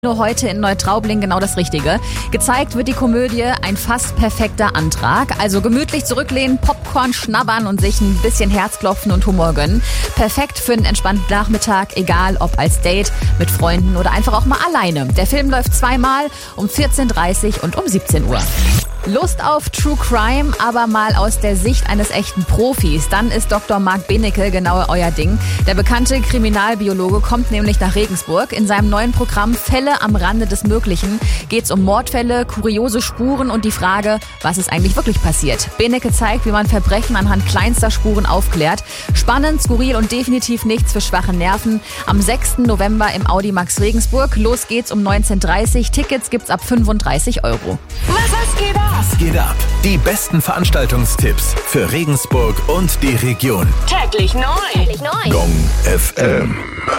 Nur heute in Neutraubling genau das Richtige. Gezeigt wird die Komödie Ein fast perfekter Antrag. Also gemütlich zurücklehnen, Popcorn schnabbern und sich ein bisschen Herzklopfen und Humor gönnen. Perfekt für einen entspannten Nachmittag, egal ob als Date, mit Freunden oder einfach auch mal alleine. Der Film läuft zweimal, um 14:30 Uhr und um 17 Uhr. Lust auf True Crime, aber mal aus der Sicht eines echten Profis. Dann ist Dr. Marc Benecke genau euer Ding. Der bekannte Kriminalbiologe kommt nämlich nach Regensburg. In seinem neuen Programm Fälle am Rande des Möglichen geht's um Mordfälle, kuriose Spuren und die Frage, was ist eigentlich wirklich passiert. Benecke zeigt, wie man Verbrechen anhand kleinster Spuren aufklärt. Spannend, skurril und definitiv nichts für schwache Nerven. Am 6. November im Audimax Regensburg. Los geht's um 19:30 Uhr. Tickets gibt's ab 35 €. Was geht ab? Was geht ab? Die besten Veranstaltungstipps für Regensburg und die Region. Täglich neu. Gong FM.